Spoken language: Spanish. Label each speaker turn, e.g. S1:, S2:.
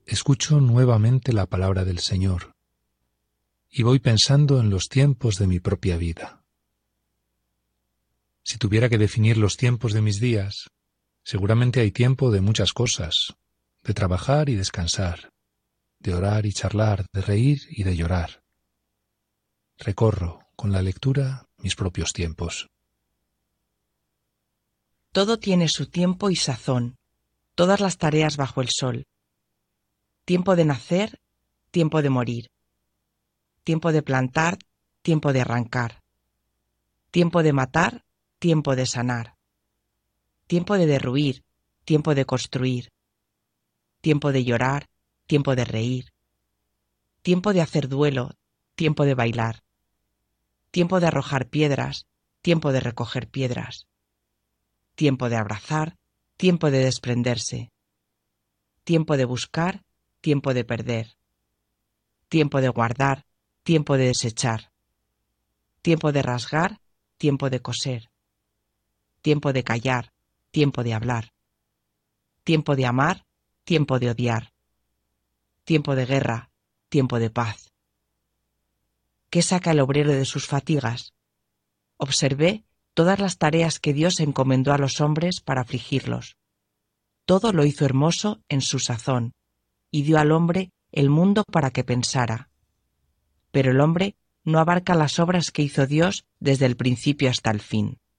S1: escucho nuevamente la palabra del Señor y voy pensando en los tiempos de mi propia vida. Si tuviera que definir los tiempos de mis días, seguramente hay tiempo de muchas cosas, de trabajar y descansar, de orar y charlar, de reír y de llorar. Recorro, con la lectura, mis propios tiempos.
S2: Todo tiene su tiempo y sazón, todas las tareas bajo el sol. Tiempo de nacer, tiempo de morir. Tiempo de plantar, tiempo de arrancar. Tiempo de matar, tiempo de sanar. Tiempo de derruir, tiempo de construir. Tiempo de llorar, tiempo de reír. Tiempo de hacer duelo, tiempo de bailar. Tiempo de arrojar piedras, tiempo de recoger piedras. Tiempo de abrazar, tiempo de desprenderse. Tiempo de buscar, tiempo de perder. Tiempo de guardar, tiempo de desechar. Tiempo de rasgar, tiempo de coser. Tiempo de callar, tiempo de hablar. Tiempo de amar, tiempo de odiar. Tiempo de guerra, tiempo de paz. ¿Qué saca el obrero de sus fatigas? Observé todas las tareas que Dios encomendó a los hombres para afligirlos. Todo lo hizo hermoso en su sazón, y dio al hombre el mundo para que pensara. Pero el hombre no abarca las obras que hizo Dios desde el principio hasta el fin.